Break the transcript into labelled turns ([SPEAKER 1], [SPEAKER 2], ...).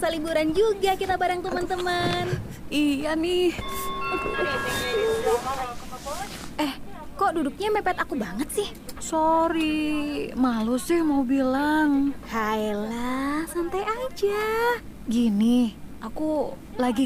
[SPEAKER 1] masa liburan juga kita bareng teman-teman.
[SPEAKER 2] Iya nih.
[SPEAKER 1] Kok duduknya mepet aku banget sih?
[SPEAKER 2] Sorry, malu sih mau bilang.
[SPEAKER 1] Hayalah, santai aja.
[SPEAKER 2] Gini, aku lagi